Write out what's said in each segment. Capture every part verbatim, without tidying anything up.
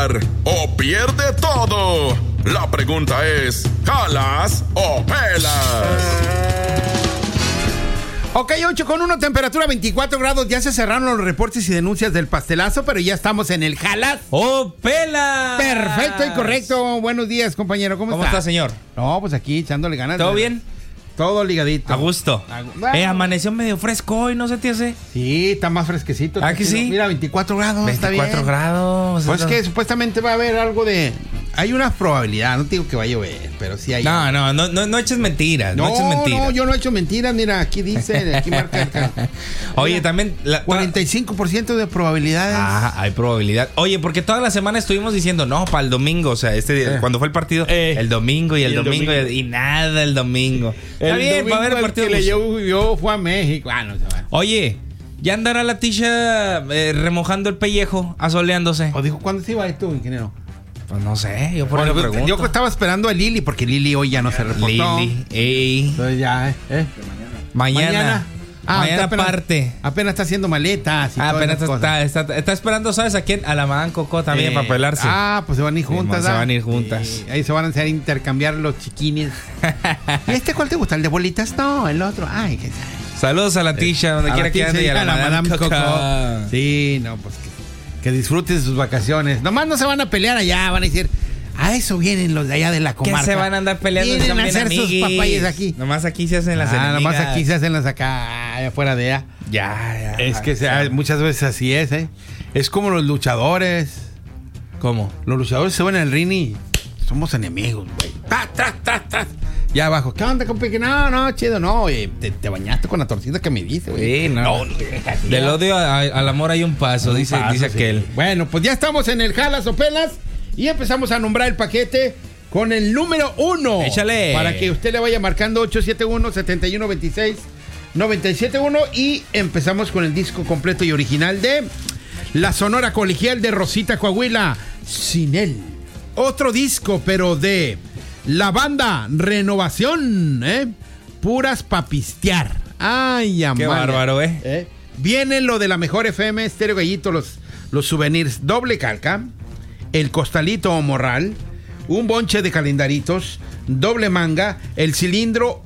¿O pierde todo? La pregunta es, ¿jalas o pelas? Ok, ocho con uno, temperatura veinticuatro grados. Ya se cerraron los reportes y denuncias del pastelazo, pero ya estamos en el jalas ¡Oh, pelas! Perfecto y correcto. Buenos días, compañero. ¿Cómo, ¿Cómo está? está, señor? No, pues aquí echándole ganas. ¿Todo de... bien? Todo ligadito. A gusto. A... Bueno. Eh, amaneció medio fresco hoy, ¿no se te hace? Sí, está más fresquecito. ¿Ah, que sí? Mira, veinticuatro grados, está bien. veinticuatro grados. Pues que supuestamente va a haber algo de... Hay una probabilidad, no te digo que va a llover, pero sí hay... No, no, no, no, no eches mentiras, no, no eches mentiras. No, yo no he hecho mentiras, mira, aquí dice, aquí marca acá. Oye, mira, también... La, cuarenta y cinco por ciento de probabilidades. Ah, hay probabilidad. Oye, porque toda la semana estuvimos diciendo, no, para el domingo, o sea, este día, eh. cuando fue el partido, eh. el domingo y el, y el domingo, domingo. Y, y nada el domingo. El Está bien, domingo para ver el partido. Que yo, yo fue a México. Ah, no, Oye, ya andará la Tisha eh, remojando el pellejo, asoleándose. ¿O dijo cuándo se iba esto, ingeniero? Pues no sé, yo por bueno, eso pregunto. Yo estaba esperando a Lili, porque Lili hoy ya no se reportó. Lili, ey. Entonces ya, ¿eh? ¿eh? Mañana. Mañana. Ah, mañana apenas, parte. Apenas está haciendo maletas. Y ah, apenas está, está, está esperando, ¿sabes a quién? A la Madame Coco también eh, para pelarse. Ah, pues se van a ir juntas. Sí, se van a ir juntas. Sí, ahí se van a hacer intercambiar los chiquines. ¿Y este cuál te gusta? ¿El de bolitas? No, el otro. Ay, qué saludos a la Tisha, donde a quiera que ande, y a la, la Madame Coco. Coco. Sí, no, pues que, que disfruten sus vacaciones. Nomás no se van a pelear allá, van a decir... A eso vienen los de allá de la comarca. ¿Qué se van a andar peleando? Vienen a hacer sus papayas aquí. Nomás aquí se hacen las ah, enemigas. Nomás aquí se hacen las acá, allá afuera de allá. Ya, ya. Es que sea, muchas veces así es, ¿eh? Es como los luchadores. ¿Cómo? Los luchadores se van al ring y somos enemigos, güey. ¡Tras, tras, tras, tras! Ya abajo, ¿qué onda, compa? No, no, chido, no, oye, te, te bañaste con la torcida que me dice, güey. Sí, no. no Del odio a, al amor hay un paso, un dice, paso, dice sí. aquel. Bueno, pues ya estamos en el Jalas o Pelas. Y empezamos a nombrar el paquete con el número uno. Échale. Para que usted le vaya marcando ocho siete uno, siete uno dos seis, nueve siete uno. Y empezamos con el disco completo y original de La Sonora Colegial de Rosita Coahuila, Sin Él. Otro disco, pero de la banda Renovación, ¿eh? Puras pa' pistear. Ay, amor. Qué bárbaro, ¿eh? ¿eh? Viene lo de la mejor F M, Estéreo Gallito, los, los souvenirs doble calca. El costalito o morral, un bonche de calendaritos, doble manga, el cilindro,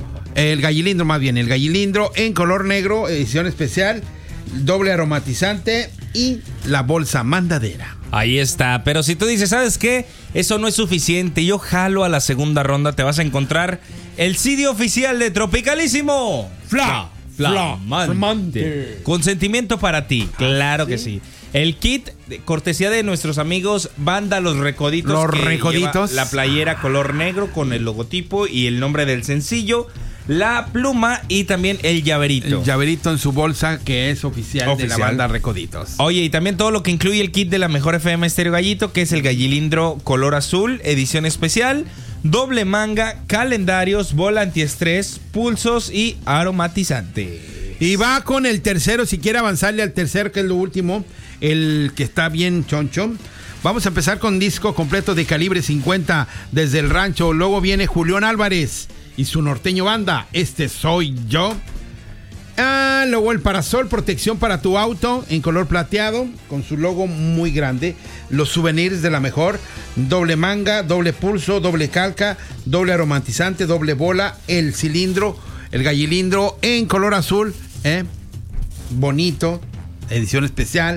el gallilindro más bien, el gallilindro en color negro, edición especial, doble aromatizante y la bolsa mandadera. Ahí está, pero si tú dices, ¿sabes qué? Eso no es suficiente, yo jalo a la segunda ronda, te vas a encontrar el C D oficial de Tropicalísimo. Fla, flamante. flamante. Consentimiento para ti, claro ¿sí? que sí. El kit, de cortesía de nuestros amigos Banda Los Recoditos. Los que Recoditos. La playera color negro con el logotipo y el nombre del sencillo, la pluma y también el llaverito. El llaverito en su bolsa que es oficial, oficial. de la Banda Recoditos. Oye, y también todo lo que incluye el kit de la mejor F M Estéreo Gallito, que es el gallilindro color azul, edición especial, doble manga, calendarios, bola antiestrés, pulsos y aromatizante. Y va con el tercero, si quiere avanzarle al tercero, que es lo último, el que está bien choncho. Vamos a empezar con disco completo de calibre cincuenta desde el rancho. Luego viene Julián Álvarez y su norteño banda, Este Soy Yo. Ah, luego el parasol, protección para tu auto en color plateado, con su logo muy grande. Los souvenirs de la mejor, doble manga, doble pulso, doble calca, doble aromatizante, doble bola, el cilindro, el gallilindro en color azul, ¿eh? bonito, edición especial.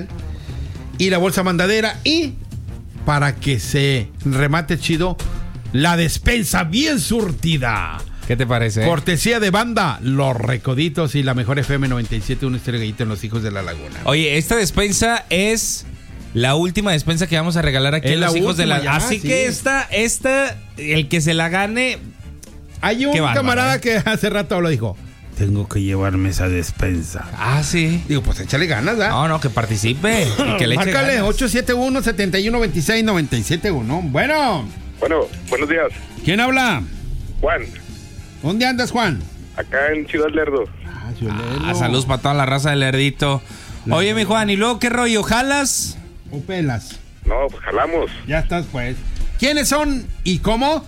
Y la bolsa mandadera. Y para que se remate chido, la despensa bien surtida. ¿Qué te parece? Cortesía de Banda Los Recoditos y la mejor F M noventa y siete, un Estéreo Gallito en Los Hijos de la Laguna. Oye, esta despensa es la última despensa que vamos a regalar aquí en Los Hijos de la Laguna. Así sí. que esta, esta, el que se la gane. Hay un bárbaro, camarada ¿eh? que hace rato lo dijo. Tengo que llevarme esa despensa. Ah, sí. Digo, pues échale ganas, ¿ah? No, no, que participe. Y que le eche Márcale, ganas. ocho siete uno, siete uno dos seis, nueve siete uno. Bueno. Bueno, buenos días. ¿Quién habla? Juan. ¿Dónde andas, Juan? Acá en Ciudad Lerdo. Ah, Ciudad Lerdo. Ah, saludos para toda la raza del Lerdito. La Oye, mi Juan, ¿y luego qué rollo? ¿Jalas? ¿O pelas? No, pues jalamos. Ya estás, pues. ¿Quiénes son y cómo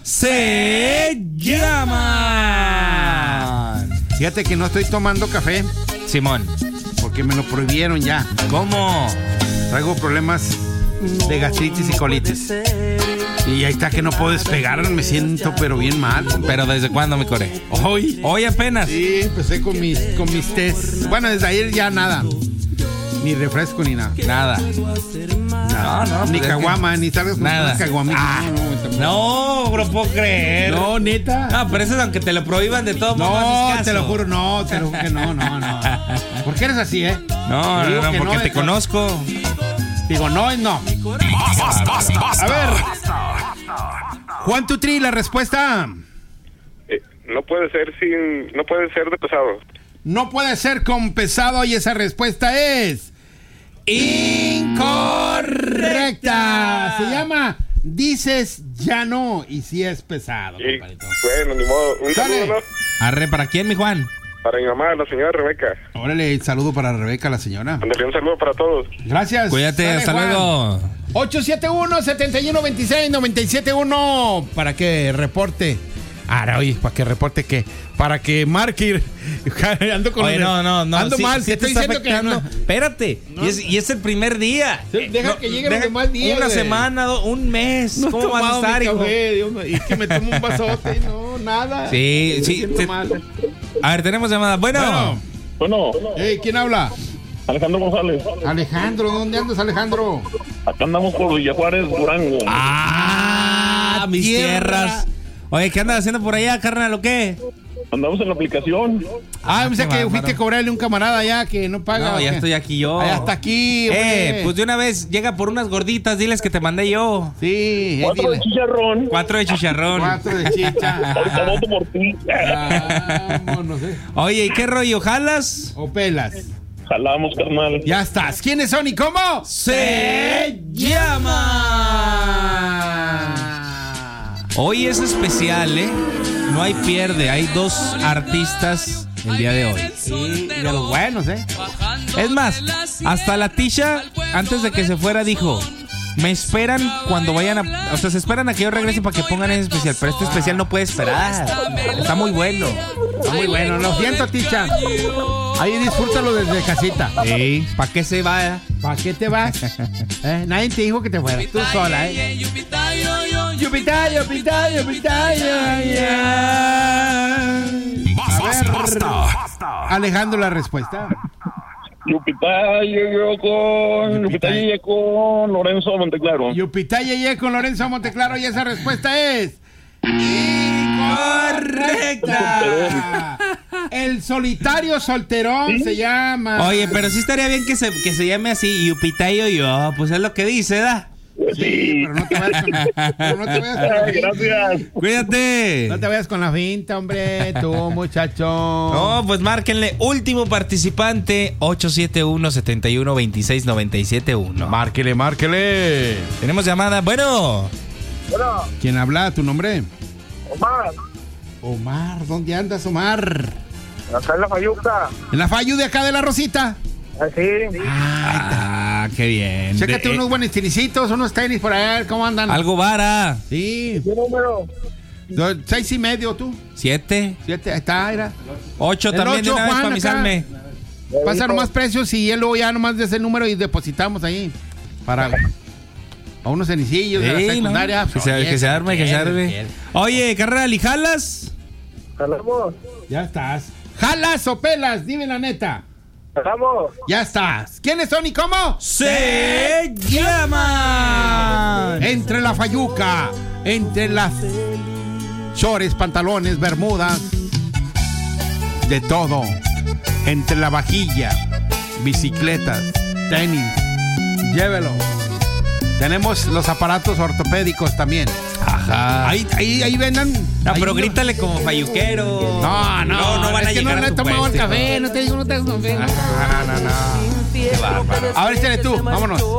se llaman? Fíjate que no estoy tomando café. Simón. Porque me lo prohibieron ya. ¿Cómo? Traigo problemas de gastritis y colitis. Y ahí está que no puedo despegar, me siento pero bien mal. ¿Pero desde cuándo, mi core? Hoy. Hoy apenas. Sí, empecé con mis, con mis test. Bueno, desde ayer ya nada. Ni refresco ni nada. Nada. Nada. No, no, ni pues caguama, ni salgas con nada. unas caguamitas. Ah, no, no, bro, puedo creer. no, neta. No, pero eso es aunque te lo prohíban de todo modo. No, haces caso. te lo juro, no, te lo juro que no, no, no. ¿Por qué eres así, eh? No, Te digo no, no, que porque no, te de- conozco. Digo, no es no. Basta, basta, basta. A ver. Juan Tutri, la respuesta. Eh, no puede ser sin, no puede ser de pesado. No puede ser con pesado y esa respuesta es incorrecta. Se llama dices ya no y si es pesado, Y, compadrito. bueno, ni modo. Un Dale. saludo, ¿no? Arre, ¿para quién, mi Juan? Para mi mamá, la señora Rebeca. Órale, el saludo para Rebeca, la señora. Ándale, un saludo para todos. Gracias. Cuídate, Dale, hasta Juan. luego. ocho siete uno, siete uno dos seis, nueve siete uno para que reporte. Ahora, oye, para que reporte que, para que marque. Ando con Oye, los- no, no, no. Ando sí, mal, sí te te estoy está diciendo que afectando. no. Espérate, y, es, y es el primer día. Sí, deja que lleguen los demás días, Una güey. semana, do- un mes. No he ¿Cómo vas a tomado mi estar, hijo? café, Dios mío, y que me tomo un vasote, no, nada. Sí, Me sí, siento te- mal. A ver, tenemos llamada. Bueno, Bueno, Bueno, hey, ¿quién habla? Alejandro González. Alejandro, ¿dónde andas, Alejandro? Acá andamos por Villa Juárez, Durango. ah, mis tierra. tierras. Oye, ¿qué andas haciendo por allá, carnal, o qué? Andamos en la aplicación. Ah, pensé qué que bárbaro. fuiste a cobrarle a un camarada ya que no paga. No, ¿o ya qué? estoy aquí yo. Ah, ya está aquí, Eh, hombre. pues de una vez llega por unas gorditas, diles que te mandé yo. Sí, eh, Cuatro de dile. chicharrón. Cuatro de chicharrón. Cuatro de chicha. Ahorita voto por ti. Vámonos, eh. Oye, ¿y qué rollo? ¿Jalas? O pelas. Jalamos, carnal. Ya estás. ¿Quiénes son y cómo? Se llama. Hoy es especial, ¿eh? No hay pierde, hay dos artistas el día de hoy. Sí, de los buenos, ¿eh? Es más, hasta la Tisha, antes de que se fuera, dijo: me esperan cuando vayan a... O sea, se esperan a que yo regrese para que pongan ese especial. Pero este especial no puede esperar. Está muy bueno. Está muy bueno. Lo siento, Ticha. Ahí disfrútalo desde casita. Sí, ¿para qué se va? ¿Para qué te vas? ¿Eh? Nadie te dijo que te fueras. Tú sola, ¿eh? Yupita, Yupita, Yupita, ya, ya. Basta, A ver, basta, basta. Alejandro, la respuesta. Lupita llegó con. Lupita llegó con Lorenzo Monteclaro. Yupita Yeye con Lorenzo Monteclaro y esa respuesta es incorrecta. El solitario solterón se llama. Oye, pero sí estaría bien que se, que se llame así, Yupitayo yo. Pues es lo que dice, ¿da? Sí, pero no te vayas con, pero no te vayas con la Ay, finta. gracias. Cuídate. No te vayas con la finta, hombre, tú, muchacho. No, pues márquenle. Último participante, ocho siete uno, siete uno dos seis, nueve siete uno. Márquele, márquele. Tenemos llamada. Bueno. Hola, ¿Quién habla? ¿Tu nombre? Omar. Omar, ¿dónde andas, Omar? Acá en la Fayuca. En la Fayu de acá de la Rosita. Así. Ah, qué bien. Chécate De- unos buenos tenisitos, unos tenis por allá, ¿cómo andan? Algo vara. Sí. ¿Qué número? Do- Seis y medio, tú. Siete. Siete, ahí está, era. Ocho El también de ocho, una vez Juan, para avisarme. Pasa nomás precios y él luego ya nomás de ese número y depositamos ahí. Para a unos tenicillos de la Sí, ¿no? secundaria. Que se, que se arme, que se arme. Oye, carnal, ¿y jalas? Jalamos. Ya estás. ¿Jalas o pelas? Dime la neta. Jalamos. Ya estás. ¿Quiénes son y cómo? Se llama. Entre la Fayuca, entre las shorts, pantalones, bermudas, de todo. Entre la vajilla, bicicletas, tenis, llévelo. Tenemos los aparatos ortopédicos también. Ajá. Ahí, ahí, ahí vendan. No, ahí pero no- grítale como falluquero. No, no, no, no van es a que llegar no a le he tu tomado el puesto. café, no te digo, no te hagas café. No, no, no, no. Qué bárbaro. A ver, échale tú, vámonos.